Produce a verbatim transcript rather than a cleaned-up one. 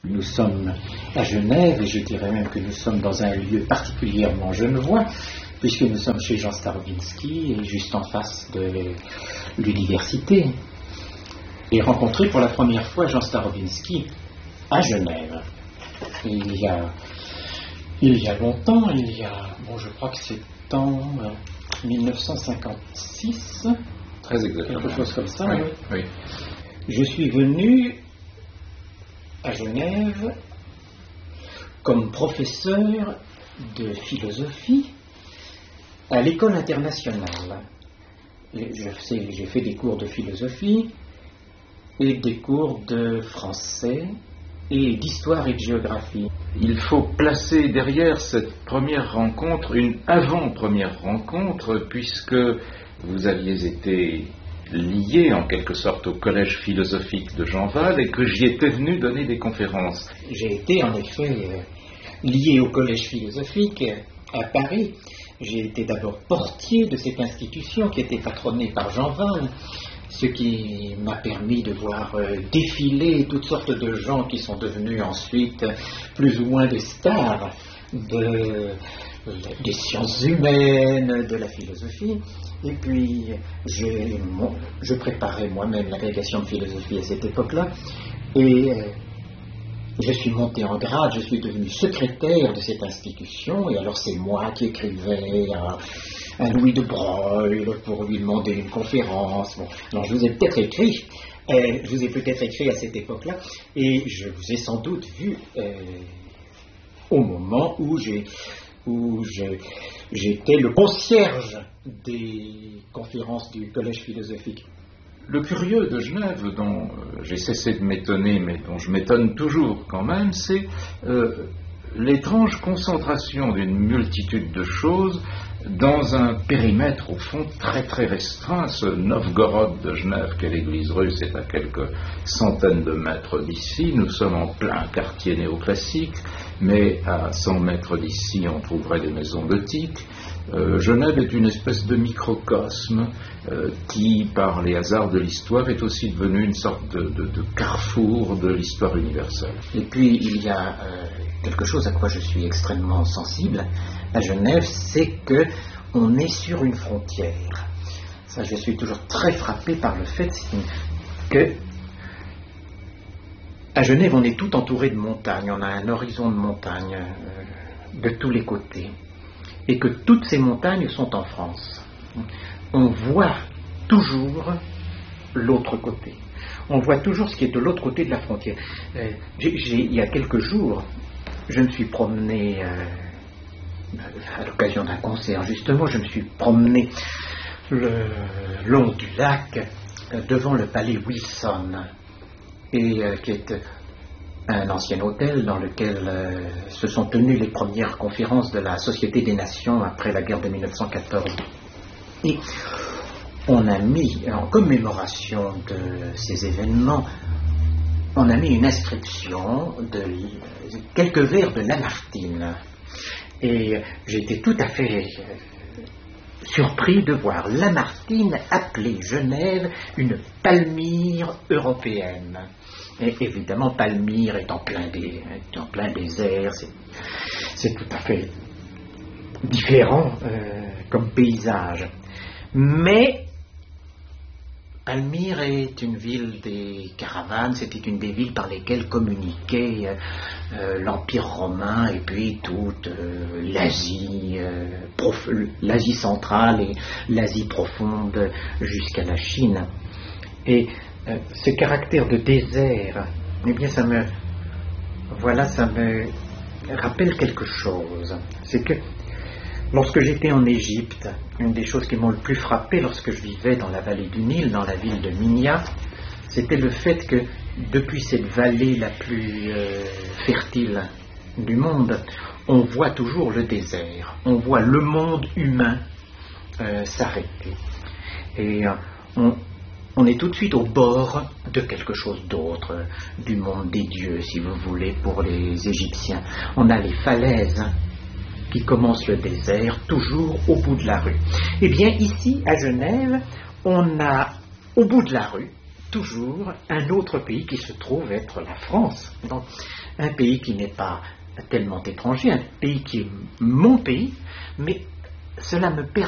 Nous sommes à Genève, et je dirais même que nous sommes dans un lieu particulièrement genevois, puisque nous sommes chez Jean Starobinski, et juste en face de l'université. J'ai rencontré pour la première fois Jean Starobinski à Genève. Et il y a, il y a longtemps, il y a, bon, je crois que c'est en euh, mille neuf cent cinquante-six, très exactement, quelque chose comme ça. Oui, oui. oui. Je suis venu à Genève comme professeur de philosophie à l'école internationale. J'ai fait des cours de philosophie et des cours de français et d'histoire et de géographie. Il faut placer derrière cette première rencontre une avant-première rencontre, puisque vous aviez été lié en quelque sorte au collège philosophique de Jean Val et que j'y étais venu donner des conférences. J'ai été en effet lié au collège philosophique à Paris. J'ai été d'abord portier de cette institution qui était patronnée par Jean Val, ce qui m'a permis de voir défiler toutes sortes de gens qui sont devenus ensuite plus ou moins des stars de, des sciences humaines, de la philosophie. Et puis, j'ai, bon, je préparais moi-même l'agrégation de philosophie à cette époque-là, et euh, je suis monté en grade, je suis devenu secrétaire de cette institution, et alors c'est moi qui écrivais à, à Louis de Broglie pour lui demander une conférence. Bon, alors je vous ai peut-être écrit, euh, je vous ai peut-être écrit à cette époque-là, et je vous ai sans doute vu euh, au moment où j'ai... où j'étais le concierge des conférences du collège philosophique. Le curieux de Genève, dont euh, j'ai cessé de m'étonner, mais dont je m'étonne toujours quand même, c'est euh, l'étrange concentration d'une multitude de choses dans un périmètre au fond très très restreint. Ce Novgorod de Genève, qu'est l'église russe, est à quelques centaines de mètres d'ici. Nous sommes en plein quartier néoclassique, mais à cent mètres d'ici on trouverait des maisons gothiques. Euh, Genève est une espèce de microcosme euh, qui, par les hasards de l'histoire, est aussi devenue une sorte de, de, de carrefour de l'histoire universelle. Et puis il y a euh, quelque chose à quoi je suis extrêmement sensible à Genève, c'est que on est sur une frontière. Ça, je suis toujours très frappé par le fait que à Genève, on est tout entouré de montagnes. On a un horizon de montagnes euh, de tous les côtés. Et que toutes ces montagnes sont en France. On voit toujours l'autre côté. On voit toujours ce qui est de l'autre côté de la frontière. Euh, j'ai, j'ai, il y a quelques jours, je me suis promené, euh, à l'occasion d'un concert justement, je me suis promené le long du lac, euh, devant le palais Wilson, et euh, qui est un ancien hôtel dans lequel euh, se sont tenues les premières conférences de la Société des Nations après la guerre de mille neuf cent quatorze. Et on a mis, en commémoration de ces événements, on a mis une inscription de quelques vers de Lamartine. Et j'ai été tout à fait euh, surpris de voir Lamartine appeler Genève une Palmyre européenne. Et évidemment, Palmyre est en plein, dé, est en plein désert, c'est, c'est tout à fait différent euh, comme paysage. Mais Palmyre est une ville des caravanes, c'était une des villes par lesquelles communiquait euh, l'Empire romain et puis toute euh, l'Asie, euh, prof, l'Asie centrale et l'Asie profonde jusqu'à la Chine. Et euh, ce caractère de désert, eh bien ça me, voilà, ça me rappelle quelque chose. C'est que lorsque j'étais en Égypte, une des choses qui m'ont le plus frappé lorsque je vivais dans la vallée du Nil, dans la ville de Minya, c'était le fait que depuis cette vallée la plus euh, fertile du monde, on voit toujours le désert, on voit le monde humain euh, s'arrêter. Et euh, on, on est tout de suite au bord de quelque chose d'autre, euh, du monde des dieux, si vous voulez, pour les Égyptiens. On a les falaises qui commence le désert, toujours au bout de la rue. Eh bien, ici, à Genève, on a, au bout de la rue, toujours un autre pays qui se trouve être la France. Donc, un pays qui n'est pas tellement étranger, un pays qui est mon pays, mais cela me permet